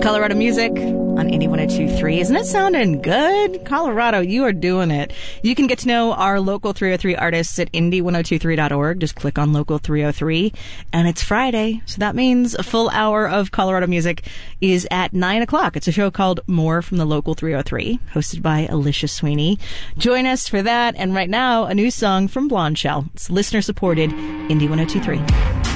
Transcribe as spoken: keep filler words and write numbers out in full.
Colorado Music on Indie one oh two point three. Isn't it sounding good? Colorado, you are doing it. You can get to know our Local three oh three artists at indie one oh two three dot org. Just click on Local three oh three. And it's Friday, so that means a full hour of Colorado Music is at nine o'clock. It's a show called More from the Local three oh three, hosted by Alicia Sweeney. Join us for that. And right now, a new song from Blonde Shell. It's listener-supported Indie one oh two point three.